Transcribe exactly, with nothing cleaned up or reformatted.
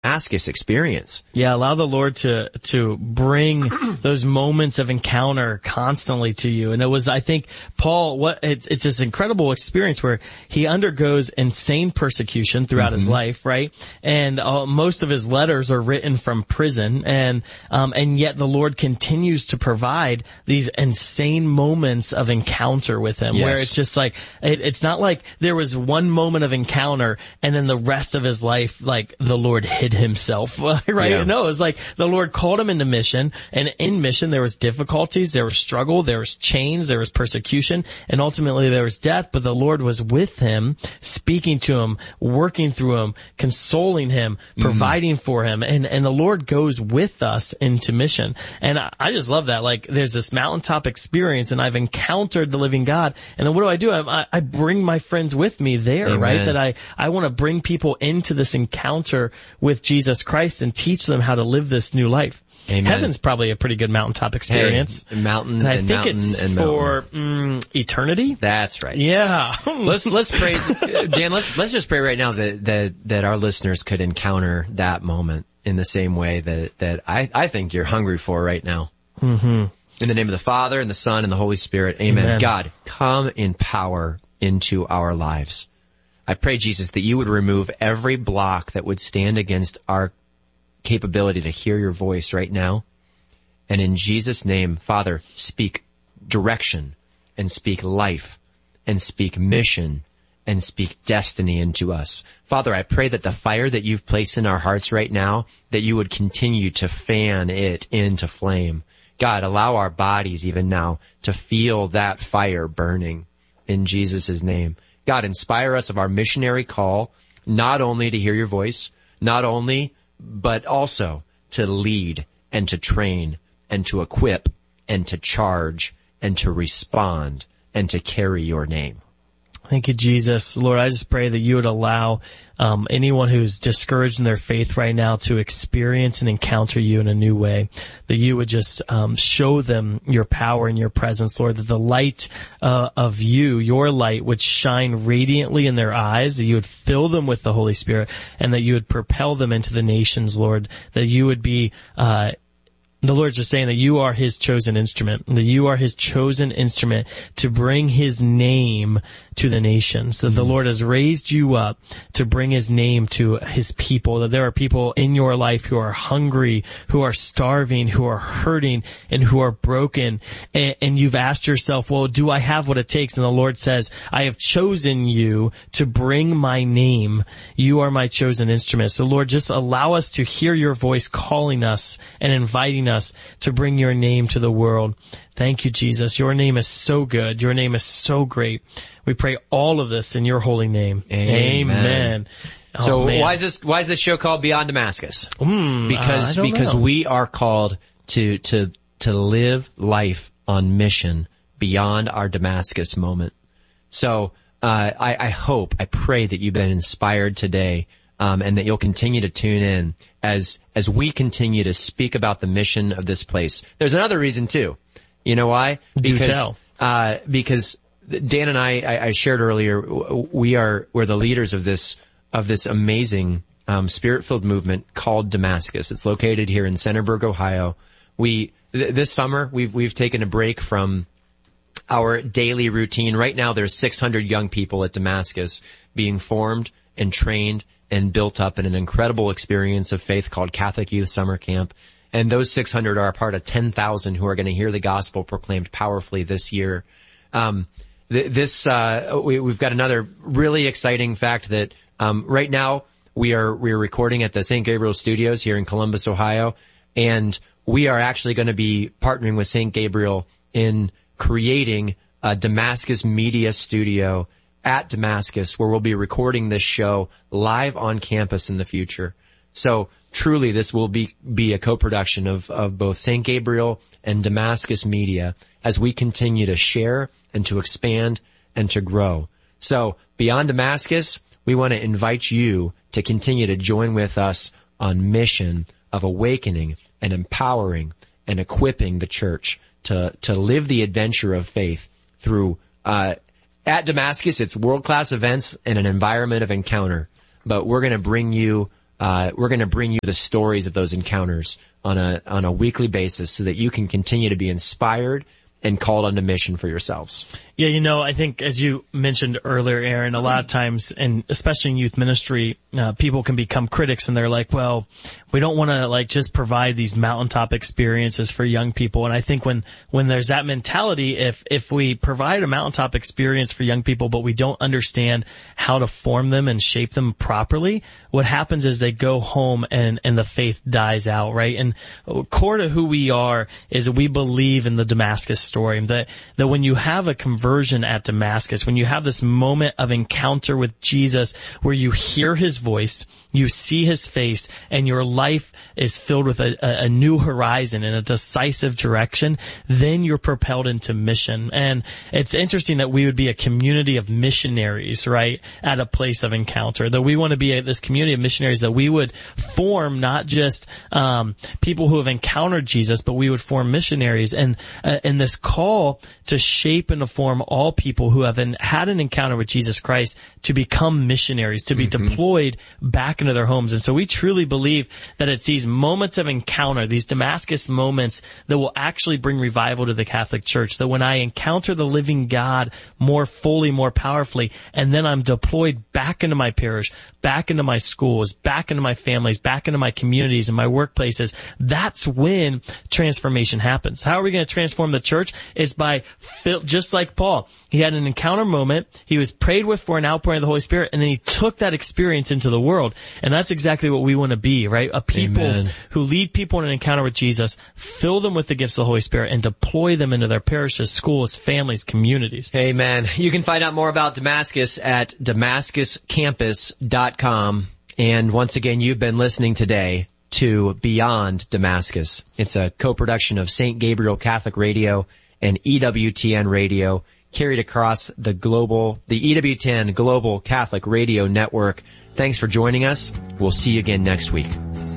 Damascus experience. Yeah, allow the Lord to to bring those moments of encounter constantly to you. And it was, I think, Paul, what it's it's this incredible experience where he undergoes insane persecution throughout mm-hmm. his life, right? And uh, most of his letters are written from prison, and um and yet the Lord continues to provide these insane moments of encounter with him, yes. where it's just like it, it's not like there was one moment of encounter and then the rest of his life, like the Lord hid himself, right? Yeah. No, it's like the Lord called him into mission, and in mission there was difficulties, there was struggle, there was chains, there was persecution, and ultimately there was death, but the Lord was with him, speaking to him, working through him, consoling him, providing mm. for him, and, and the Lord goes with us into mission. And I, I just love that. Like, there's this mountaintop experience, and I've encountered the living God, and then what do I do? I, I bring my friends with me there, Amen. Right? That I, I want to bring people into this encounter with Jesus Christ and teach them how to live this new life. Amen. Heaven's probably a pretty good mountaintop experience. Hey, mountain and I and think mountain it's and for mm, eternity. That's right. Yeah. let's let's pray, Jan. Let's let's just pray right now that that that our listeners could encounter that moment in the same way that that I I think you're hungry for right now. Mm-hmm. In the name of the Father and the Son and the Holy Spirit. Amen. Amen. God, come in power into our lives. I pray, Jesus, that you would remove every block that would stand against our capability to hear your voice right now. And in Jesus' name, Father, speak direction and speak life and speak mission and speak destiny into us. Father, I pray that the fire that you've placed in our hearts right now, that you would continue to fan it into flame. God, allow our bodies even now to feel that fire burning in Jesus' name. God, inspire us of our missionary call, not only to hear your voice, not only, but also to lead and to train and to equip and to charge and to respond and to carry your name. Thank you, Jesus. Lord, I just pray that you would allow um, anyone who's discouraged in their faith right now to experience and encounter you in a new way, that you would just um, show them your power and your presence, Lord, that the light uh, of you, your light, would shine radiantly in their eyes, that you would fill them with the Holy Spirit, and that you would propel them into the nations, Lord, that you would be uh the Lord's just saying that you are his chosen instrument, that you are his chosen instrument to bring his name to the nations, that the Lord has raised you up to bring his name to his people, that there are people in your life who are hungry, who are starving, who are hurting, and who are broken. And, and you've asked yourself, well, do I have what it takes? And the Lord says, I have chosen you to bring my name. You are my chosen instrument. So Lord, just allow us to hear your voice calling us and inviting us to bring your name to the world. Thank you, Jesus. Your name is so good. Your name is so great. We pray all of this in your holy name. Amen. Amen. Oh, so man. why is this, why is this show called Beyond Damascus? Mm, because, uh, because know. we are called to, to, to live life on mission beyond our Damascus moment. So, uh, I, I hope, I pray that you've been inspired today, um, and that you'll continue to tune in as, as we continue to speak about the mission of this place. There's another reason too. You know why? Do Because, tell. uh, because Dan and I, I, I shared earlier, we are, we're the leaders of this, of this amazing, um, spirit-filled movement called Damascus. It's located here in Centerburg, Ohio. We, th- this summer, we've, we've taken a break from our daily routine. Right now, there's six hundred young people at Damascus being formed and trained and built up in an incredible experience of faith called Catholic Youth Summer Camp. And those six hundred are a part of ten thousand who are going to hear the gospel proclaimed powerfully this year. Um, th- this, uh, we, we've got another really exciting fact that, um, right now we are, we are recording at the Saint Gabriel Studios here in Columbus, Ohio. And we are actually going to be partnering with Saint Gabriel in creating a Damascus Media Studio at Damascus, where we'll be recording this show live on campus in the future. So truly, this will be, be a co-production of, of both Saint Gabriel and Damascus Media as we continue to share and to expand and to grow. So beyond Damascus, we want to invite you to continue to join with us on mission of awakening and empowering and equipping the church to, to live the adventure of faith through, uh, at Damascus, it's world-class events and an environment of encounter. But we're going to bring you uh, we're going to bring you the stories of those encounters on a, on a weekly basis so that you can continue to be inspired and called onto mission for yourselves. Yeah, you know, I think as you mentioned earlier, Aaron, a lot of times, and especially in youth ministry, uh, people can become critics and they're like, well, we don't want to like just provide these mountaintop experiences for young people. And I think when, when there's that mentality, if, if we provide a mountaintop experience for young people, but we don't understand how to form them and shape them properly, what happens is they go home and, and the faith dies out, right? And core to who we are is we believe in the Damascus story, that, that when you have a conversion at Damascus, when you have this moment of encounter with Jesus where you hear his voice, you see his face, and your life is filled with a, a, a new horizon and a decisive direction, then you're propelled into mission. And it's interesting that we would be a community of missionaries, right, at a place of encounter, that we want to be a, this community of missionaries, that we would form not just um people who have encountered Jesus, but we would form missionaries. And uh, and this call to shape and to form all people who have an, had an encounter with Jesus Christ to become missionaries, to be mm-hmm. deployed back into their homes. And so we truly believe that it's these moments of encounter, these Damascus moments, that will actually bring revival to the Catholic Church. That when I encounter the living God more fully, more powerfully, and then I'm deployed back into my parish, back into my schools, back into my families, back into my communities and my workplaces, that's when transformation happens. How are we going to transform the church? Is by, just like Paul, he had an encounter moment, he was prayed with for an outpouring of the Holy Spirit, and then he took that experience into the world. And that's exactly what we want to be, right? A people Amen. Who lead people in an encounter with Jesus, fill them with the gifts of the Holy Spirit, and deploy them into their parishes, schools, families, communities. Amen. You can find out more about Damascus at damascus campus dot com. And once again, you've been listening today to Beyond Damascus. It's a co-production of Saint Gabriel Catholic Radio and E W T N Radio, carried across the global, the E W T N Global Catholic Radio Network. Thanks for joining us. We'll see you again next week.